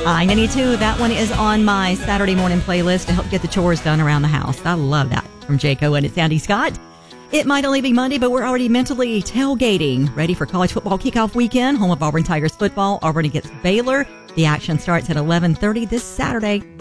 I-92, that one is on my Saturday morning playlist to help get the chores done around the house. I love that. From Jake Owen and Sandy Scott. It might only be Monday, but we're already mentally tailgating, ready for college football kickoff weekend, home of Auburn Tigers football. Auburn against Baylor. The action starts at 11:30 this Saturday.